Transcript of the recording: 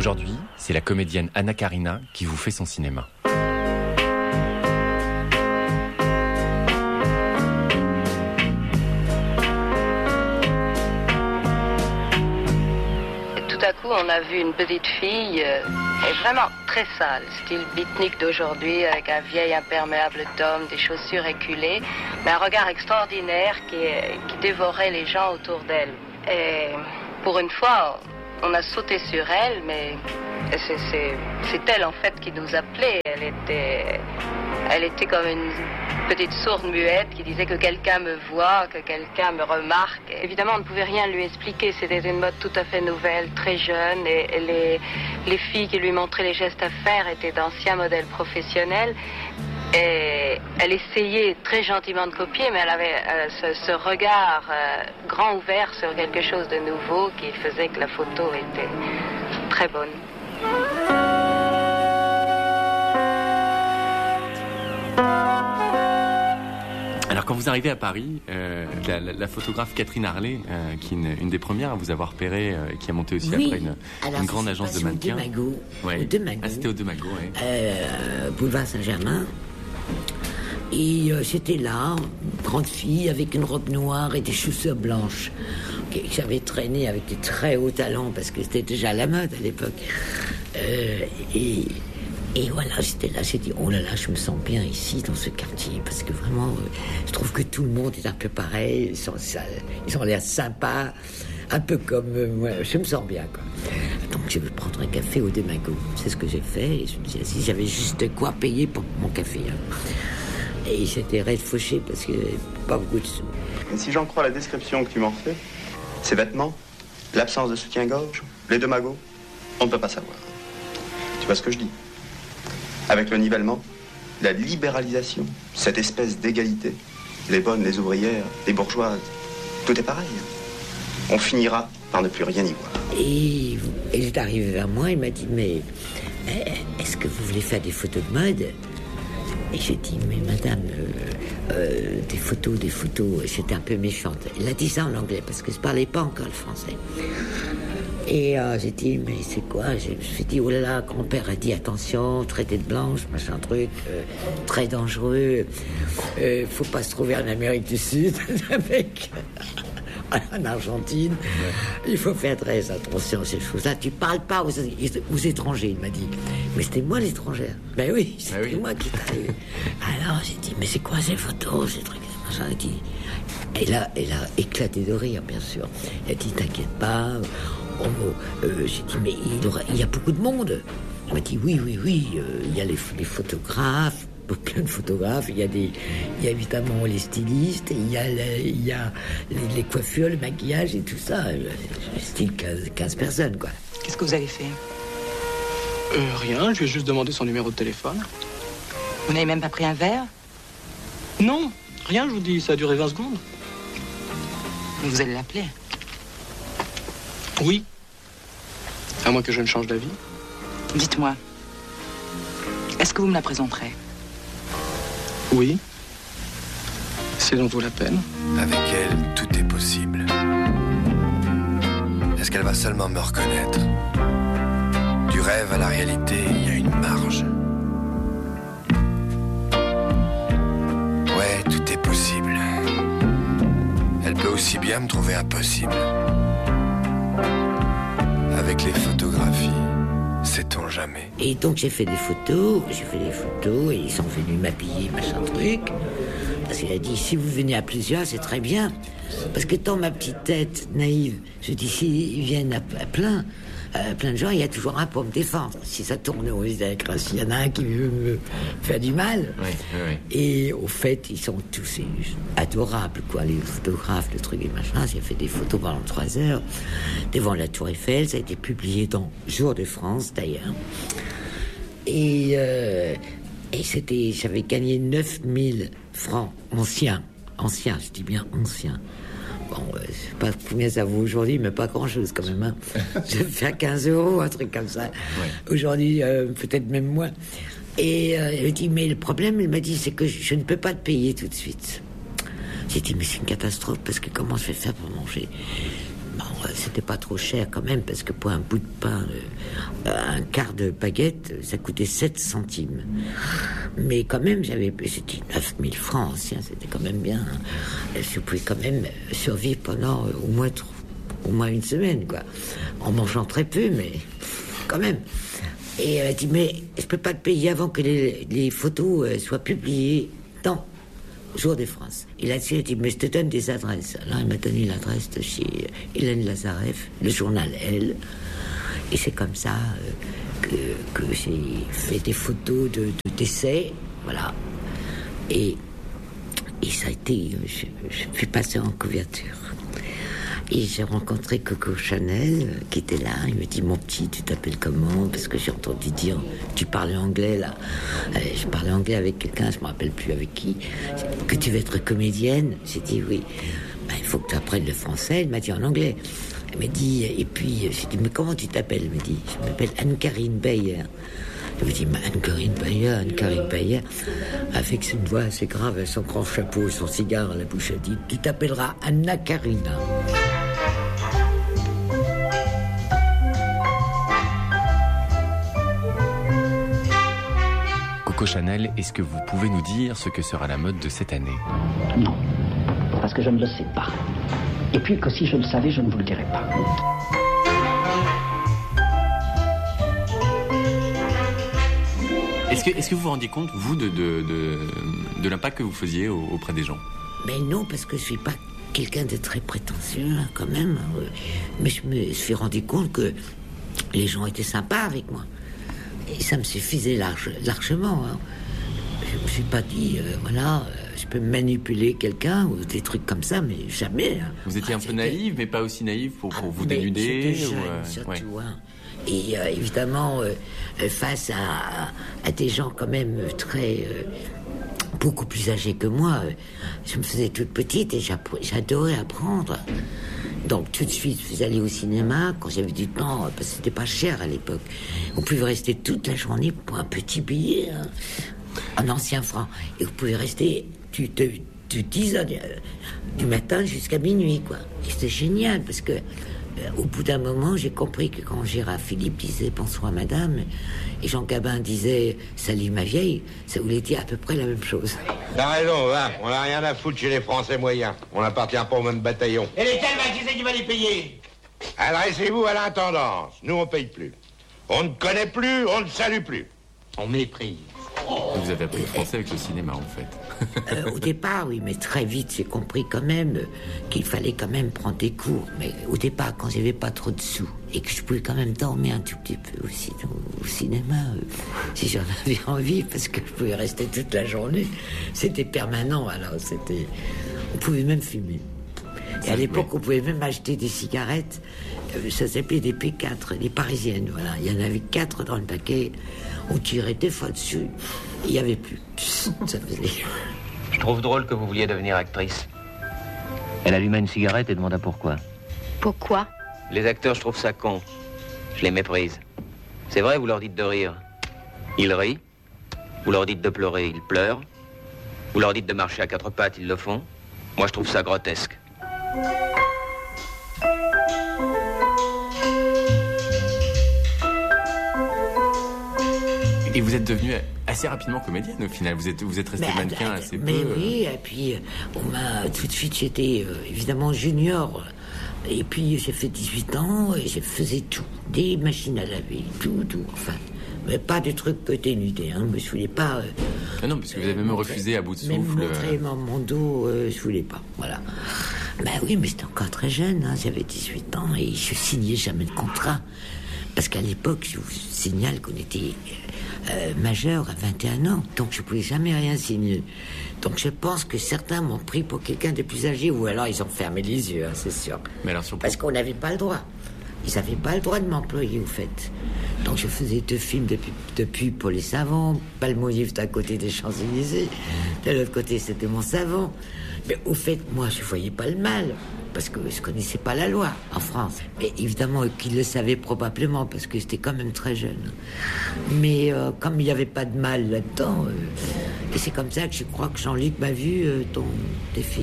Aujourd'hui, c'est la comédienne Anna Karina qui vous fait son cinéma. Tout à coup, on a vu une petite fille, et vraiment très sale, style beatnik d'aujourd'hui, avec un vieil imperméable d'homme, des chaussures éculées, mais un regard extraordinaire qui dévorait les gens autour d'elle. Et pour une fois, on a sauté sur elle, mais c'est elle en fait qui nous appelait. Elle était comme une petite sourde muette qui disait que quelqu'un me voit, que quelqu'un me remarque. Évidemment, on ne pouvait rien lui expliquer. C'était une mode tout à fait nouvelle, très jeune. Et les filles qui lui montraient les gestes à faire étaient d'anciens modèles professionnels. Et elle essayait très gentiment de copier, mais elle avait ce regard grand ouvert sur quelque chose de nouveau qui faisait que la photo était très bonne. Alors quand vous arrivez à Paris, la photographe Catherine Harlet, qui est une des premières à vous avoir repéré, qui a monté aussi après une grande agence de mannequins. Ouais. C'était au De Mago, ouais. Boulevard Saint-Germain. Et j'étais là, une grande fille avec une robe noire et des chaussures blanches. Que j'avais traîné avec des très hauts talons parce que c'était déjà la mode à l'époque. Et voilà, j'étais là, j'ai dit, oh là là, je me sens bien ici, dans ce quartier, parce que vraiment, je trouve que tout le monde est un peu pareil, ils ont l'air sympas, un peu comme moi, je me sens bien, quoi. Donc je vais prendre un café au De Mago, c'est ce que j'ai fait, et je me disais, si j'avais juste de quoi payer pour mon café, hein. Et j'étais raide fauché, parce que pas beaucoup de sous. Et si j'en crois la description que tu m'en fais, ces vêtements, l'absence de soutien-gorge, les De Mago, on ne peut pas savoir. Tu vois ce que je dis ? Avec le nivellement, la libéralisation, cette espèce d'égalité, les bonnes, les ouvrières, les bourgeoises, tout est pareil. On finira par ne plus rien y voir. Et il est arrivé vers moi, il m'a dit, mais est-ce que vous voulez faire des photos de mode ? Et j'ai dit, mais madame, des photos, j'étais un peu méchante. Il a dit ça en anglais, parce que je parlais pas encore le français. Et j'ai dit, mais c'est quoi ? Je me suis dit, oh là là, grand-père a dit, attention, traité de blanche, machin truc, très dangereux. Faut pas se trouver en Amérique du Sud, avec en Argentine. Il faut faire très attention à ces choses-là. Tu parles pas aux étrangers, il m'a dit. Mais c'était moi l'étrangère. Ben oui, c'était moi qui t'arrive. Alors j'ai dit, mais c'est quoi ces photos, ces trucs, machin. Elle dit, elle a éclaté de rire, bien sûr. Elle a dit, t'inquiète pas. J'ai dit, mais il y a beaucoup de monde. Elle m'a dit, oui, il y a les photographes, plein de photographes, il y a évidemment les stylistes, il y a les coiffures, le maquillage et tout ça. Style 15 personnes, quoi. Qu'est-ce que vous avez fait ? Rien, je lui ai juste demandé son numéro de téléphone. Vous n'avez même pas pris un verre ? Non, rien, je vous dis, ça a duré 20 secondes. Vous allez l'appeler ? Oui. À moins que je ne change d'avis. Dites-moi, est-ce que vous me la présenterez ? Oui. C'est dont vaut la peine. Avec elle, tout est possible. Est-ce qu'elle va seulement me reconnaître ? Du rêve à la réalité, il y a une marge. Ouais, tout est possible. Elle peut aussi bien me trouver impossible. Avec les photographies, sait-on jamais. Et donc j'ai fait des photos, et ils sont venus m'habiller, machin truc. Parce qu'il a dit, si vous venez à plusieurs, c'est très bien. Parce que dans ma petite tête naïve, je dis, s'ils viennent à plein de gens, il y a toujours un pour me défendre. Si ça tourne au vinaigre, s'il y en a un qui veut me faire du mal. Oui. Et au fait, ils sont tous adorables, quoi. Les photographes, le truc et machin. J'ai fait des photos pendant 3 heures devant la Tour Eiffel. Ça a été publié dans Jour de France, d'ailleurs. Et j'avais gagné 9000 francs anciens, je dis bien anciens. Bon, je sais pas combien ça vaut aujourd'hui, mais pas grand-chose quand même. Hein. Je vais faire 15 €, un truc comme ça. Ouais. Aujourd'hui, peut-être même moins. Et elle dit, mais le problème, elle m'a dit, c'est que je ne peux pas te payer tout de suite. J'ai dit, mais c'est une catastrophe, parce que comment je vais faire pour manger ? Bon, c'était pas trop cher quand même, parce que pour un bout de pain, un quart de baguette, ça coûtait 7 centimes. Mais quand même, c'était 9000 francs anciens, c'était quand même bien. Je pouvais quand même survivre pendant au moins une semaine, quoi. En mangeant très peu, mais quand même. Et elle a dit, mais je peux pas te payer avant que les photos soient publiées dans Jour de France. Et là-dessus, elle a dit, mais je te donne des adresses. Alors, elle m'a donné l'adresse de chez Hélène Lazareff, le journal Elle. Et c'est comme ça que j'ai fait des photos d'essais, voilà. Et ça a été... Je suis passée en couverture. Et j'ai rencontré Coco Chanel, qui était là. Il me dit, mon petit, tu t'appelles comment? Parce que j'ai entendu dire, tu parlais anglais, là. Je parlais anglais avec quelqu'un, je me rappelle plus avec qui. Que tu veux être comédienne? J'ai dit, oui. Ben, il faut que tu apprennes le français. Elle m'a dit en anglais. Elle m'a dit, et puis, j'ai dit, mais comment tu t'appelles? Elle me dit, je m'appelle Anne-Carine Bayer. Je me dis, Anne-Carine Bayer, avec une voix assez grave, son grand chapeau, son cigare à la bouche, elle dit, tu t'appelleras Anna Karina. Coco Chanel, est-ce que vous pouvez nous dire ce que sera la mode de cette année? Non, parce que je ne le sais pas. Et puis que si je le savais, je ne vous le dirais pas. Est-ce que vous vous rendiez compte, vous, de l'impact que vous faisiez auprès des gens? Mais non, parce que je suis pas quelqu'un de très prétentieux, hein, quand même. Mais je me suis rendu compte que les gens étaient sympas avec moi. Et ça me suffisait largement. Hein. Je me suis pas dit, je peux manipuler quelqu'un ou des trucs comme ça, mais jamais. Hein. Vous étiez un peu naïve, mais pas aussi naïve pour vous dénuder. J'étais jeune, surtout, hein. Et évidemment, face à des gens quand même beaucoup plus âgés que moi, je me faisais toute petite et j'adorais apprendre. Donc tout de suite, je suis allée au cinéma quand j'avais du temps, parce que c'était pas cher à l'époque. On pouvait rester toute la journée pour un petit billet, hein, en ancien franc. Et vous pouvez rester de 10h du matin jusqu'à minuit, quoi. Et c'était génial, parce que au bout d'un moment, j'ai compris que quand Gérard Philippe disait « Bonsoir madame » et Jean Gabin disait « Salut ma vieille », ça voulait dire à peu près la même chose. T'as raison, va. On n'a rien à foutre chez les Français moyens. On n'appartient pas au même bataillon. Et lesquels, qui c'est qui va les payer? Adressez-vous à l'intendance. Nous, on paye plus. On ne connaît plus, on ne salue plus. On méprise. Vous avez appris le français avec le cinéma, en fait. Au départ, oui, mais très vite, j'ai compris quand même qu'il fallait quand même prendre des cours. Mais au départ, quand j'avais pas trop de sous et que je pouvais quand même dormir un tout petit peu aussi au cinéma, si j'en avais envie, parce que je pouvais rester toute la journée, c'était permanent. Alors, on pouvait même fumer. Et à l'époque, on pouvait même acheter des cigarettes. Ça s'appelait des P4, des parisiennes, voilà. Il y en avait 4 dans le paquet. On tirait des fois dessus. Il n'y avait plus. Ça faisait... Je trouve drôle que vous vouliez devenir actrice. Elle alluma une cigarette et demanda pourquoi. Pourquoi? Les acteurs, je trouve ça con. Je les méprise. C'est vrai, vous leur dites de rire. Ils rient. Vous leur dites de pleurer, ils pleurent. Vous leur dites de marcher à 4 pattes, ils le font. Moi, je trouve ça grotesque. Et vous êtes devenue assez rapidement comédienne au final. Vous êtes restée mannequin assez peu. Mais oui, et puis on m'a tout de suite, j'étais évidemment junior. Et puis j'ai fait 18 ans et je faisais tout. Des machines à laver, tout. Enfin, mais pas de trucs dénudés. Hein. Je voulais pas... non, parce que vous avez même refusé à bout de souffle. Même montrer mon dos, je voulais pas. Voilà. Ben oui, mais j'étais encore très jeune. Hein. J'avais 18 ans et je signais jamais de contrat. Parce qu'à l'époque, je vous signale qu'on était majeur à 21 ans. Donc je pouvais jamais rien signer. Donc je pense que certains m'ont pris pour quelqu'un de plus âgé. Ou alors ils ont fermé les yeux, hein, c'est sûr. Mais alors, parce qu'on n'avait pas le droit. Ils n'avaient pas le droit de m'employer, au fait. Donc je faisais 2 films de pub pour les savons. Palmolive d'un côté des Champs-Élysées. De l'autre côté, c'était mon savon. Mais au fait, moi, je ne voyais pas le mal. Parce que je ne connaissais pas la loi en France. Mais évidemment qu'ils le savaient probablement, parce que j'étais quand même très jeune. Mais comme il n'y avait pas de mal là-dedans, et c'est comme ça que je crois que Jean-Luc m'a vu dans des films.